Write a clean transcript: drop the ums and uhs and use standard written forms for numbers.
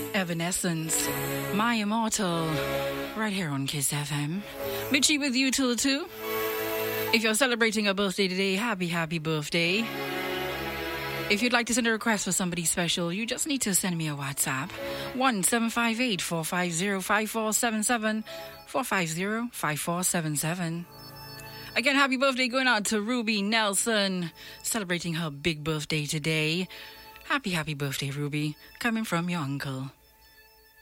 Evanescence, My Immortal, right here on Kiss FM. Mitchie with you till 2. If you're celebrating a birthday today, happy birthday. If you'd like to send a request for somebody special, you just need to send me a WhatsApp. 1-758-450-5477, 450-5477. Again, happy birthday going out to Ruby Nelson, celebrating her big birthday today. Happy birthday, Ruby, coming from your uncle.